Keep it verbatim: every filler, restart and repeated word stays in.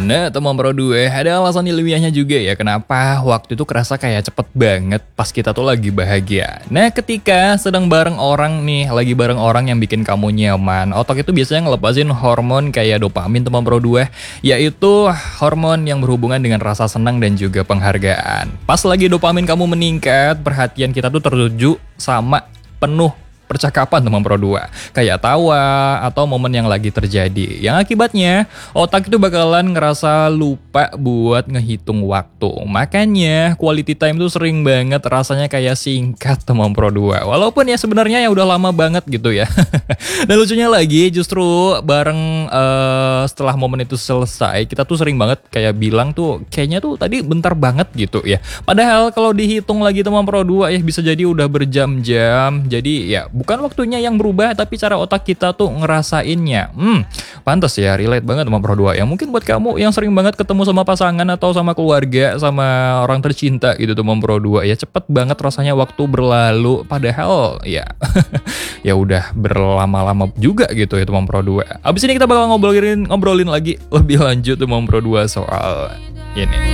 Nah, teman Pro dua, ada alasan ilmiahnya juga ya kenapa waktu itu kerasa kayak cepet banget pas kita tuh lagi bahagia. Nah, ketika sedang bareng orang nih, lagi bareng orang yang bikin kamu nyaman, otak itu biasanya ngelepasin hormon kayak dopamin teman Pro dua, yaitu hormon yang berhubungan dengan rasa senang dan juga penghargaan. Pas lagi dopamin kamu meningkat, perhatian kita tuh tertuju sama penuh percakapan teman Pro dua, kayak tawa atau momen yang lagi terjadi, yang akibatnya otak itu bakalan ngerasa lupa buat ngehitung waktu. Makanya quality time tuh sering banget rasanya kayak singkat teman Pro dua, walaupun ya sebenarnya ya udah lama banget gitu ya. Dan lucunya lagi justru bareng uh, setelah momen itu selesai, kita tuh sering banget kayak bilang tuh kayaknya tuh tadi bentar banget gitu ya, padahal kalau dihitung lagi teman Pro dua ya bisa jadi udah berjam-jam. Jadi ya bukan waktunya yang berubah, tapi cara otak kita tuh ngerasainnya. Hmm, pantas ya, relate banget sama Pro dua. Ya mungkin buat kamu yang sering banget ketemu sama pasangan atau sama keluarga, sama orang tercinta gitu teman Pro dua, ya cepet banget rasanya waktu berlalu, padahal ya ya udah berlama-lama juga gitu ya teman Pro dua. Abis ini kita bakal ngobrolin ngobrolin lagi lebih lanjut teman Pro dua soal ini.